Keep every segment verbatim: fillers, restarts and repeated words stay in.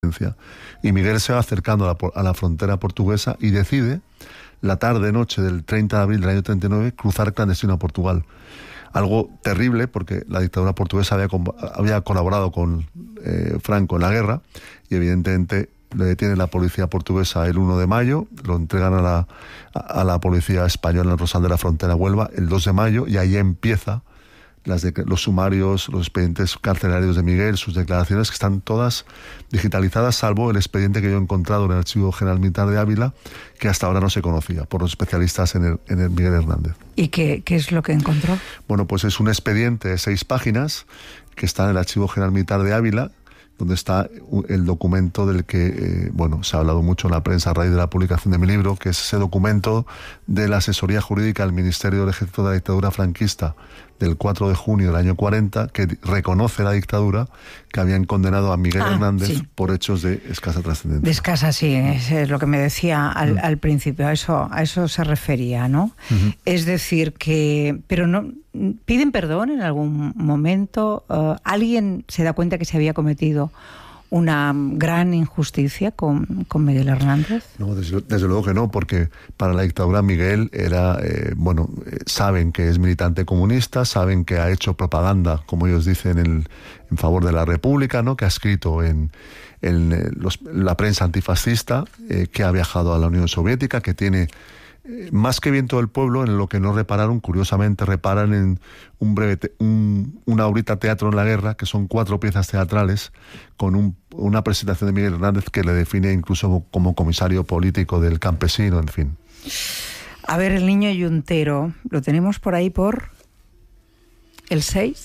y Miguel se va acercando a la, a la frontera portuguesa y decide, la tarde-noche del treinta de abril del año treinta y nueve, cruzar clandestino a Portugal. Algo terrible porque la dictadura portuguesa había, había colaborado con eh, Franco en la guerra y evidentemente le detiene la policía portuguesa el uno de mayo, lo entregan a la, a la policía española en el Rosal de la Frontera, Huelva, el dos de mayo, y ahí empieza las de, los sumarios, los expedientes carcelarios de Miguel, sus declaraciones, que están todas digitalizadas, salvo el expediente que yo he encontrado en el Archivo General Militar de Ávila, que hasta ahora no se conocía por los especialistas en el, en el Miguel Hernández. ¿Y qué, qué es lo que encontró? Bueno, pues es un expediente de seis páginas que está en el Archivo General Militar de Ávila, donde está el documento del que, eh, bueno, se ha hablado mucho en la prensa a raíz de la publicación de mi libro, que es ese documento de la asesoría jurídica del Ministerio del Ejército de la dictadura franquista del cuatro de junio del año cuarenta, que reconoce la dictadura que habían condenado a Miguel ah, Hernández sí. por hechos de escasa trascendencia. De escasa, sí, es lo que me decía al, uh-huh. al principio, a eso, a eso se refería, ¿no? Uh-huh. Es decir, que... Pero no... ¿Piden perdón en algún momento? Uh, ¿Alguien se da cuenta que se había cometido una gran injusticia con, con Miguel Hernández? No, desde, desde luego que no, porque para la dictadura Miguel era, eh, bueno, eh, saben que es militante comunista, saben que ha hecho propaganda, como ellos dicen, en, en favor de la República, ¿no? Que ha escrito en, en eh, los, la prensa antifascista, eh, que ha viajado a la Unión Soviética, que tiene... Más que Viento del Pueblo, en lo que no repararon, curiosamente reparan en un breve te- un, una horita Teatro en la Guerra, que son cuatro piezas teatrales, con un, una presentación de Miguel Hernández que le define incluso como comisario político del campesino, en fin. A ver, El niño yuntero, ¿lo tenemos por ahí por el seis?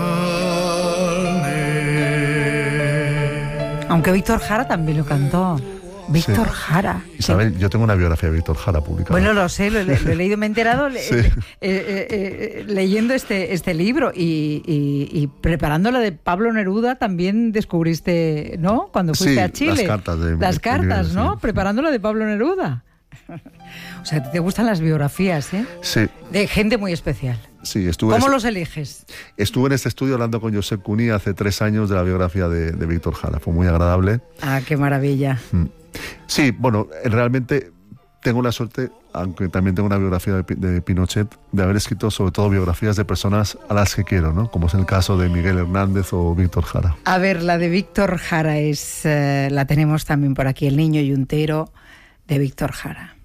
Aunque Víctor Jara también lo cantó. Víctor sí. Jara. Isabel, sí. Yo tengo una biografía de Víctor Jara publicada. Bueno, lo sé, lo, lo he leído, me he enterado sí. eh, eh, eh, leyendo este, este libro y, y, y preparando la de Pablo Neruda también descubriste, ¿no? Cuando fuiste sí, a Chile. las cartas. De, las de cartas, Miguel, ¿no? Sí. Preparando la de Pablo Neruda. O sea, te gustan las biografías, ¿eh? Sí. De gente muy especial. Sí, estuve ¿Cómo en los eliges? Estuve en este estudio hablando con Josep Cuní hace tres años de la biografía de, de Víctor Jara. Fue muy agradable. Ah, qué maravilla. Mm. Sí, bueno, realmente tengo la suerte, aunque también tengo una biografía de, de Pinochet, de haber escrito sobre todo biografías de personas a las que quiero, ¿no? Como es el caso de Miguel Hernández o Víctor Jara. A ver, la de Víctor Jara es, eh, la tenemos también por aquí, El niño yuntero de Víctor Jara.